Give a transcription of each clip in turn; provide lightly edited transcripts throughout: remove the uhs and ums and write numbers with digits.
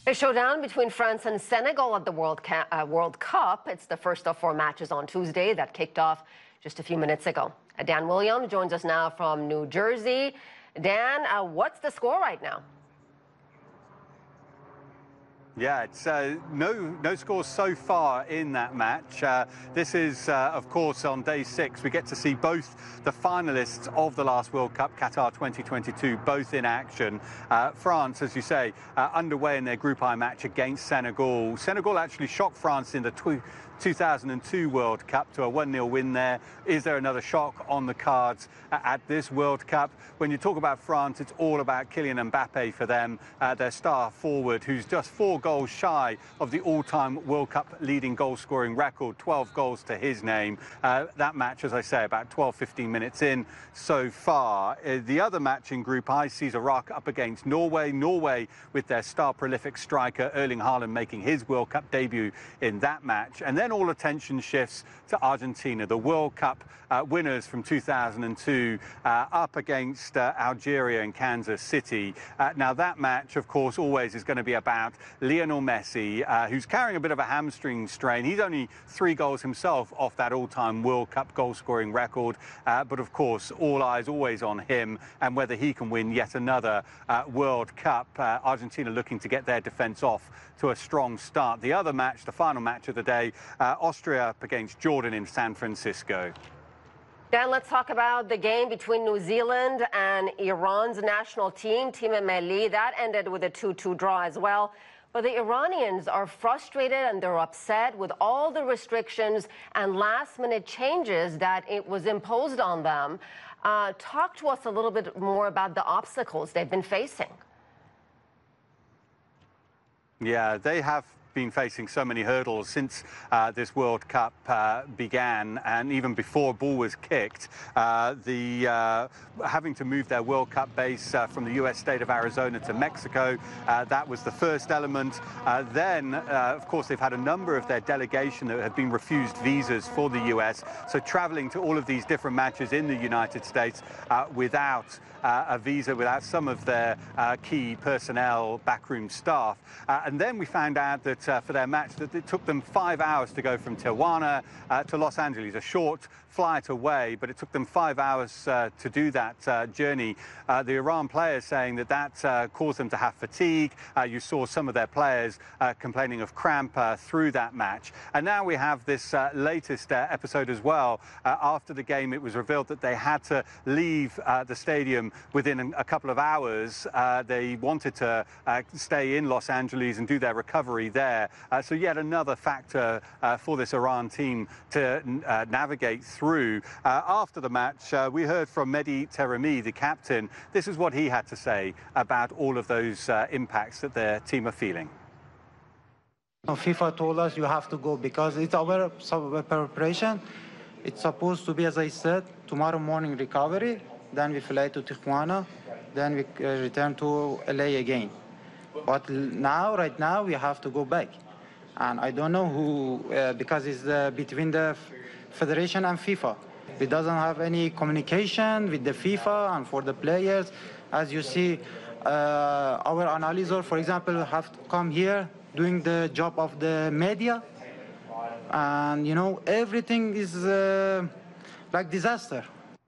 A showdown between France and Senegal at the World Cup. It's the first of four matches on Tuesday that kicked off just a few minutes ago. Dan Williams joins us now from New Jersey. Dan, what's the score right now? Yeah, it's no scores so far in that match. This is, of course, on day 6. We get to see both the finalists of the last World Cup, Qatar 2022, both in action. France, as you say, underway in their Group I match against Senegal. Senegal actually shocked France in the 2002 World Cup to a 1-0 win there. Is there another shock on the cards at this World Cup? When you talk about France, it's all about Kylian Mbappe for them, their star forward, who's just 4 goals shy of the all-time World Cup leading goal-scoring record, 12 goals to his name. That match, as I say, about 12-15 minutes in so far. The other match in Group I sees Iraq up against Norway. Norway with their star prolific striker Erling Haaland making his World Cup debut in that match. And then all attention shifts to Argentina, the World Cup winners from 2002, up against Algeria and Kansas City. Now that match, of course, always is going to be about Lionel Messi, who's carrying a bit of a hamstring strain. He's only 3 goals himself off that all-time World Cup goal-scoring record. But of course, all eyes always on him and whether he can win yet another World Cup. Argentina looking to get their defence off to a strong start. The other match, the final match of the day, Austria up against Jordan in San Francisco. Dan, let's talk about the game between New Zealand and Iran's national team, Team Melli. That ended with a 2-2 draw as well. But the Iranians are frustrated and they're upset with all the restrictions and last-minute changes that it was imposed on them. Talk to us a little bit more about the obstacles they've been facing. Yeah, they have been facing so many hurdles since this World Cup began, and even before a ball was kicked. Having to move their World Cup base from the US state of Arizona to Mexico, that was the first element. Then, of course, they've had a number of their delegation that have been refused visas for the US, so traveling to all of these different matches in the United States without a visa, without some of their key personnel, backroom staff. And then we found out that for their match that it took them 5 hours to go from Tijuana to Los Angeles, a short flight away, but it took them 5 hours to do that journey. The Iran players saying that that caused them to have fatigue. You saw some of their players complaining of cramp through that match. And now we have this latest episode as well. After the game, it was revealed that they had to leave the stadium within a couple of hours. They wanted to stay in Los Angeles and do their recovery there. So yet another factor for this Iran team to navigate through. After the match, we heard from Mehdi Terami, the captain. This is what he had to say about all of those impacts that their team are feeling. FIFA told us you have to go because it's our preparation. It's supposed to be, as I said, tomorrow morning recovery. Then we fly to Tijuana. Then we return to LA again. But now, right now, we have to go back. And I don't know who, because it's between the Federation and FIFA. It doesn't have any communication with the FIFA and for the players. As you see, our analyzer, for example, have to come here doing the job of the media. And, you know, everything is like disaster.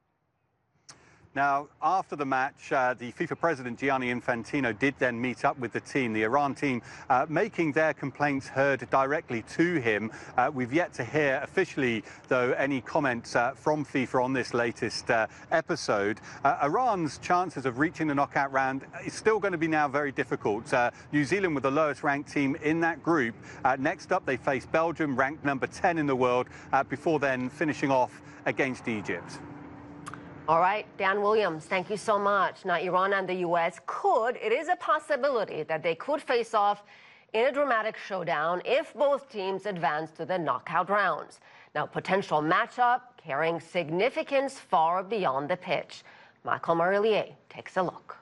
Now, after the match, the FIFA president, Gianni Infantino, did then meet up with the team, the Iran team, making their complaints heard directly to him. We've yet to hear officially, though, any comments from FIFA on this latest episode. Iran's chances of reaching the knockout round is still going to be now very difficult. New Zealand with the lowest ranked team in that group. Next up, they face Belgium, ranked number 10 in the world, before then finishing off against Egypt. All right, Dan Williams, thank you so much. Now, Iran and the U.S. it is a possibility that they could face off in a dramatic showdown if both teams advance to the knockout rounds. Now, potential matchup carrying significance far beyond the pitch. Michael Marillier takes a look.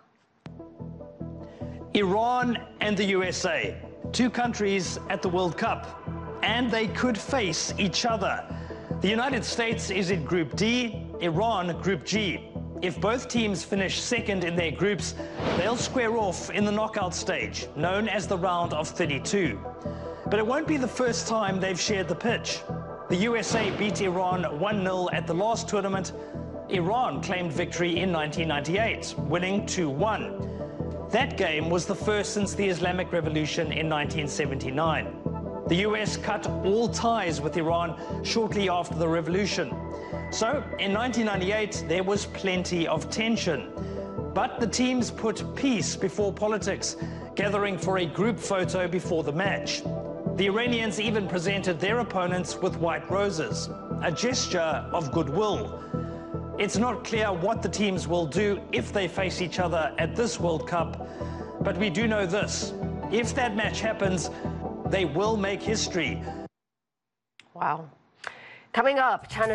Iran and the USA, 2 countries at the World Cup, and they could face each other. The United States is in Group D, Iran Group G. If both teams finish second in their groups, they'll square off in the knockout stage, known as the round of 32. But it won't be the first time they've shared the pitch. The USA beat Iran 1-0 at the last tournament. Iran claimed victory in 1998, winning 2-1. That game was the first since the Islamic Revolution in 1979. The US cut all ties with Iran shortly after the revolution. So, in 1998, there was plenty of tension. But the teams put peace before politics, gathering for a group photo before the match. The Iranians even presented their opponents with white roses, a gesture of goodwill. It's not clear what the teams will do if they face each other at this World Cup, but we do know this: if that match happens, they will make history. Wow. Coming up, China